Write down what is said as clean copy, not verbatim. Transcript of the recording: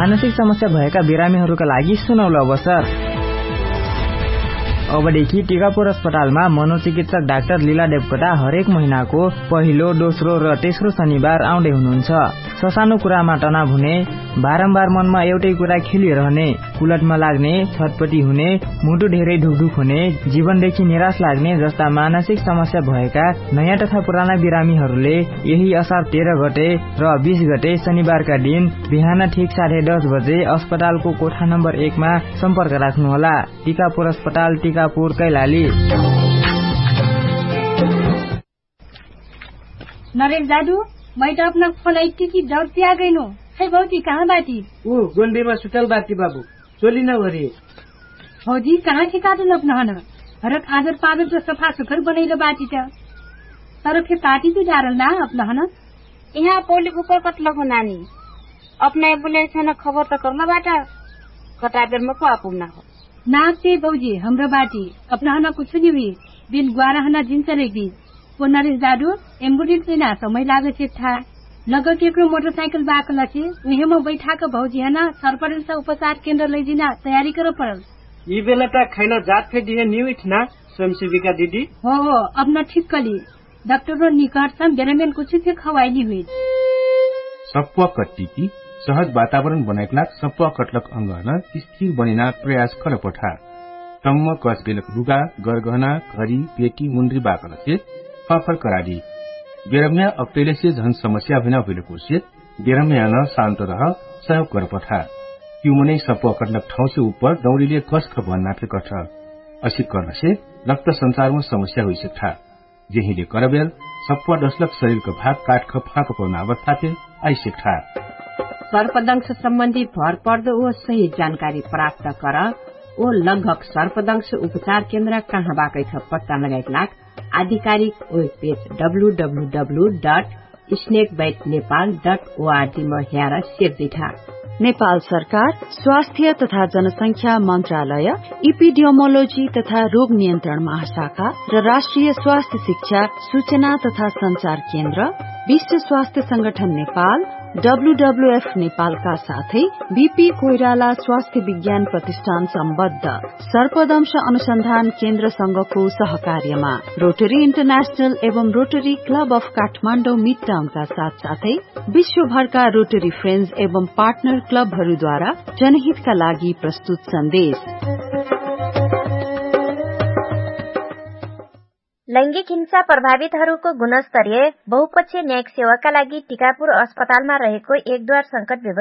मानसिक समस्या भएका बिरामीहरूका लागि सुनौलो अवसर। अबदेखि टिकापुर अस्पतालमा मनोचिकित्सक डाक्टर लीला देवकोटा हरेक महिनाको पहिलो, दोस्रो र तेस्रो शनिबार आउँदै हुनुहुन्छ। ससानो कुरामा तनाव हुने, बारम्बार मनमा एउटै कुरा खेलिरहने, कुलटमा लाग्ने, छटपटी हुने, मुटु धेरै ढुकढुक हुने, जीवनदेखि निराश लाग्ने जस्ता मानसिक समस्या भएका नयाँ तथा पुराना बिरामीहरूले यही असार 13 गते र 20 गते शनिबारका दिन बिहान ठिक 10:30 बजे अस्पतालको कोठा नम्बर 1 मा सम्पर्क राख्नुहोला। टिकापुर अस्पताल, टिकापुर, कैलाली। नरेश दादू, मैं तो अपना फोन ऐसी की दौड़ती आ गई नो। है भौजी कहाँ बाटी? वो गोंडे में सुतल बाटी बाबू, चोली न भरी। भौजी कहाँ ठिकादू अपना हन? हरक आदर पादर तो सफा सुखर बनैलो बाटी था। तर फिर पार्टी तो डारल ना अपना हन? यहाँ पोली ऊपर कतलो को नानी। अपना एम्बुलेंस न खबर तो करना बाटा। कटापेर में को आपुम ना हो। नाकते भौजी हाम्रो बाटी अपना हन कुछ नहीं हुई। बिन ग्वारा हन जिन चलेगी। वो नरेश दादू एम्बुलेंस लेना समय लागे से था। लगो केकरो मोटरसाइकिल बाकल छे उहे में बैठा के भौजी हन सरपरल से उपचार केंद्र ले जिना तैयारी करो पड़ल। ये बेला ता खैना जात फे दिए न्यू इठना स्वयंसेविका दीदी। हो अपना ठीक कली। डॉक्टर रो निकट सम बेरमेन कुछ से खवाइली हुई। सप्वा कट्टीकी सहज वातावरण बनाइकला सप्वा कटलक अंगहना स्थिर बनिना प्रयास कर पठा। टम्म कस गेलक रुगा, गरगहना, घड़ी, पेटी, मुन्द्री बाकल से फफर करादी। बेरम्या अप्रेले से झन समस्या बिना बिलको से बेरम्या न शान्त रह सहयोग कर पठा। क्यों मने सप्वा कटलक ठाउँ से ऊपर दौड़ीले कस ख भन्ना फे कठ। असी गर्न से रक्त संचार में समस्या हुई सकता। जेहिले करबेल सप्वा दशलक शरीर का भाग काट ख फाक पर्न अवस्था पे आई सकता। सर्पदंश सम्बन्धी भर पर्दो ओ सही जानकारी प्राप्त कर ओ लगभग सर्पदंश उपचार केन्द्र कहाँ बाकै छ पत्ता लगाइलाक आधिकारिक वेब पेज www.snakebitenepal.org में हेर सेव दिठा। नेपाल सरकार स्वास्थ्य तथा जनसंख्या मन्त्रालय, इपिडियोमोलोजी तथा रोग नियन्त्रण महाशाखा र राष्ट्रिय स्वास्थ्य शिक्षा सूचना तथा संचार केन्द्र, विश्व स्वास्थ्य संगठन नेपाल, WWF नेपालका साथै बीपी कोइराला स्वास्थ्य विज्ञान प्रतिष्ठान सम्बद्ध सर्पदंश अनुसन्धान केन्द्र संघको सहकार्यमा रोटरी इन्टरनेशनल एवं रोटरी क्लब अफ काठमाडौँ मिडटाउनका साथसाथै विश्वभरका रोटरी फ्रेन्ड्स एवं पार्टनर क्लबहरूद्वारा जनहितका लागि प्रस्तुत सन्देश। लैंगिक हिंसा प्रभावितहरूको गुणस्तरीय बहुपक्षीय न्यायिक सेवाका लागि टिकापुर अस्पतालमा रहेको एक द्वार संकट